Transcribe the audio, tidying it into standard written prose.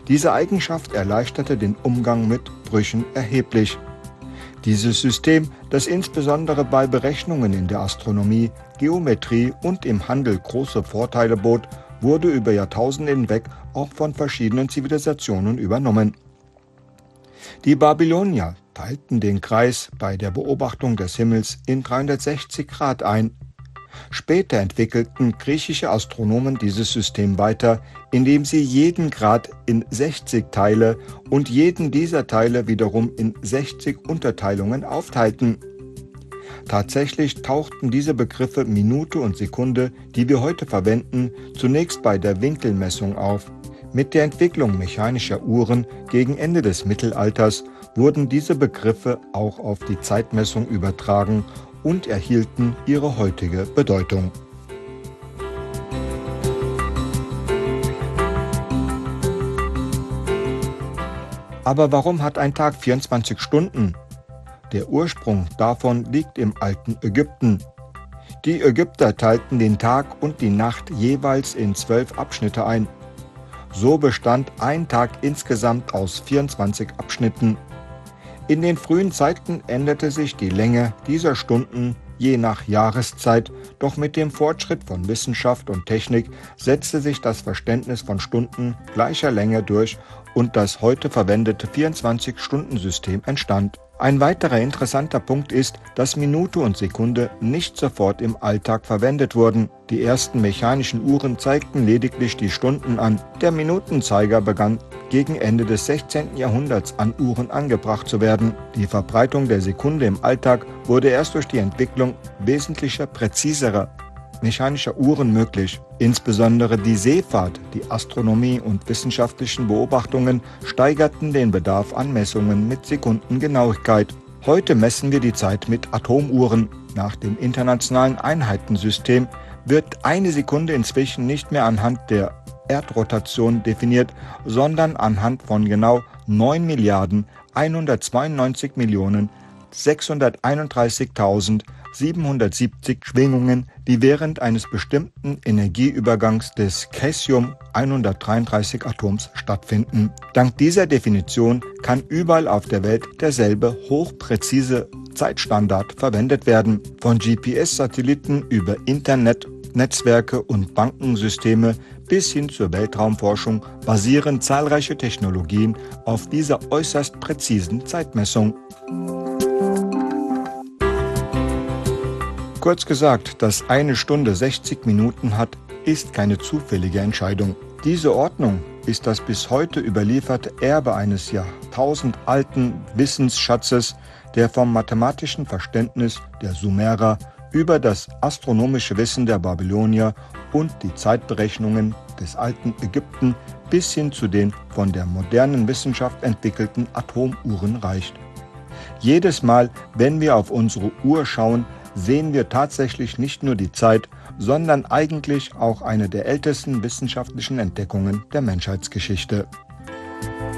Diese Eigenschaft erleichterte den Umgang mit Brüchen erheblich. Dieses System, das insbesondere bei Berechnungen in der Astronomie, Geometrie und im Handel große Vorteile bot, wurde über Jahrtausende hinweg auch von verschiedenen Zivilisationen übernommen. Die Babylonier teilten den Kreis bei der Beobachtung des Himmels in 360 Grad ein. Später entwickelten griechische Astronomen dieses System weiter, indem sie jeden Grad in 60 Teile und jeden dieser Teile wiederum in 60 Unterteilungen aufteilten. Tatsächlich tauchten diese Begriffe Minute und Sekunde, die wir heute verwenden, zunächst bei der Winkelmessung auf. Mit der Entwicklung mechanischer Uhren gegen Ende des Mittelalters wurden diese Begriffe auch auf die Zeitmessung übertragen und erhielten ihre heutige Bedeutung. Aber warum hat ein Tag 24 Stunden? Der Ursprung davon liegt im alten Ägypten. Die Ägypter teilten den Tag und die Nacht jeweils in 12 Abschnitte ein. So bestand ein Tag insgesamt aus 24 Abschnitten. In den frühen Zeiten änderte sich die Länge dieser Stunden je nach Jahreszeit, doch mit dem Fortschritt von Wissenschaft und Technik setzte sich das Verständnis von Stunden gleicher Länge durch und das heute verwendete 24-Stunden-System entstand. Ein weiterer interessanter Punkt ist, dass Minute und Sekunde nicht sofort im Alltag verwendet wurden. Die ersten mechanischen Uhren zeigten lediglich die Stunden an. Der Minutenzeiger begann gegen Ende des 16. Jahrhunderts an Uhren angebracht zu werden. Die Verbreitung der Sekunde im Alltag wurde erst durch die Entwicklung wesentlicher, präziserer mechanischer Uhren möglich. Insbesondere die Seefahrt, die Astronomie und wissenschaftlichen Beobachtungen steigerten den Bedarf an Messungen mit Sekundengenauigkeit. Heute messen wir die Zeit mit Atomuhren. Nach dem Internationalen Einheitensystem wird eine Sekunde inzwischen nicht mehr anhand der Erdrotation definiert, sondern anhand von genau 9.192.631.770 Schwingungen, die während eines bestimmten Energieübergangs des Caesium-133-Atoms stattfinden. Dank dieser Definition kann überall auf der Welt derselbe hochpräzise Zeitstandard verwendet werden. Von GPS-Satelliten über Internetnetzwerke und Bankensysteme bis hin zur Weltraumforschung basieren zahlreiche Technologien auf dieser äußerst präzisen Zeitmessung. Kurz gesagt, dass eine Stunde 60 Minuten hat, ist keine zufällige Entscheidung. Diese Ordnung ist das bis heute überlieferte Erbe eines jahrtausendalten Wissensschatzes, der vom mathematischen Verständnis der Sumerer über das astronomische Wissen der Babylonier und die Zeitberechnungen des alten Ägypten bis hin zu den von der modernen Wissenschaft entwickelten Atomuhren reicht. Jedes Mal, wenn wir auf unsere Uhr schauen, sehen wir tatsächlich nicht nur die Zeit, sondern eigentlich auch eine der ältesten wissenschaftlichen Entdeckungen der Menschheitsgeschichte.